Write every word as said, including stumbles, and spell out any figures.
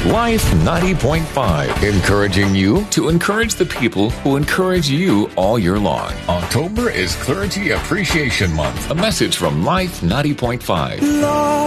Life ninety point five, encouraging you to encourage the people who encourage you all year long. October is Clergy Appreciation Month. A message from Life ninety point five.